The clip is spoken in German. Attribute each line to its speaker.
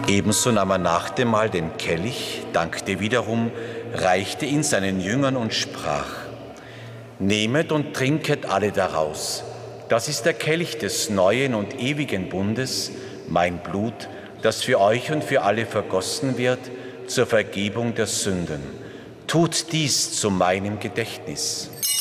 Speaker 1: Ebenso nahm er nach dem Mahl den Kelch, dankte wiederum, reichte ihn seinen Jüngern und sprach: Nehmet und trinket alle daraus. Das ist der Kelch des neuen und ewigen Bundes, mein Blut, das für euch und für alle vergossen wird zur Vergebung der Sünden. Tut dies zu meinem Gedächtnis.